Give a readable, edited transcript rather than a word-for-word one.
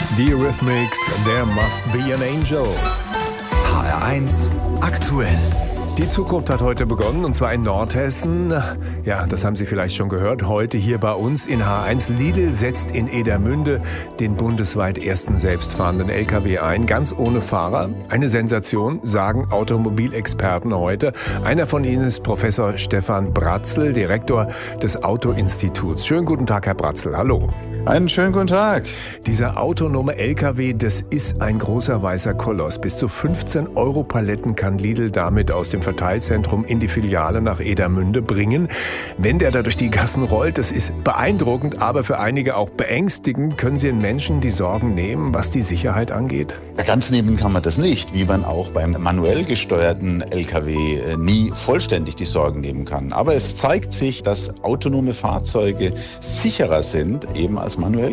Die Eurythmics, There Must Be an Angel. HR1 aktuell. Die Zukunft hat heute begonnen, und zwar in Nordhessen. Ja, das haben Sie vielleicht schon gehört. Heute hier bei uns in H1. Lidl setzt in Edermünde den bundesweit ersten selbstfahrenden LKW ein, ganz ohne Fahrer. Eine Sensation, sagen Automobilexperten heute. Einer von ihnen ist Professor Stefan Bratzel, Direktor des Auto-Instituts. Schönen guten Tag, Herr Bratzel. Hallo. Einen schönen guten Tag. Dieser autonome LKW, das ist ein großer weißer Koloss. Bis zu 15 € Paletten kann Lidl damit aus dem Verteilzentrum in die Filiale nach Edermünde bringen. Wenn der da durch die Gassen rollt, das ist beeindruckend, aber für einige auch beängstigend. Können Sie den Menschen die Sorgen nehmen, was die Sicherheit angeht? Ja, ganz nehmen kann man das nicht, wie man auch beim manuell gesteuerten LKW nie vollständig die Sorgen nehmen kann. Aber es zeigt sich, dass autonome Fahrzeuge sicherer sind, eben als manuell